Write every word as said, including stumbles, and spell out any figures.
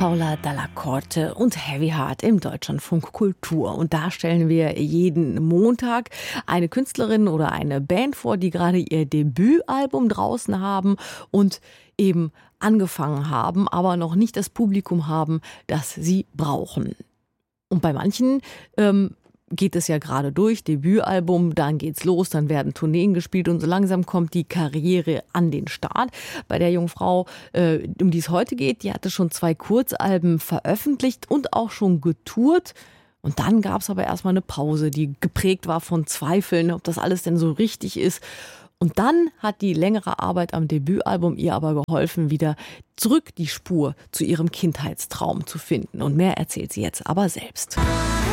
Paula Dalla Corte und Heavy Heart im Deutschlandfunk Kultur. Und da stellen wir jeden Montag eine Künstlerin oder eine Band vor, die gerade ihr Debütalbum draußen haben und eben angefangen haben, aber noch nicht das Publikum haben, das sie brauchen. Und bei manchen ähm, geht es ja gerade durch, Debütalbum, dann geht's los, dann werden Tourneen gespielt und so langsam kommt die Karriere an den Start. Bei der jungen Frau, äh, um die es heute geht, die hatte schon zwei Kurzalben veröffentlicht und auch schon getourt. Und dann gab es aber erstmal eine Pause, die geprägt war von Zweifeln, ob das alles denn so richtig ist. Und dann hat die längere Arbeit am Debütalbum ihr aber geholfen, wieder zurück die Spur zu ihrem Kindheitstraum zu finden. Und mehr erzählt sie jetzt aber selbst.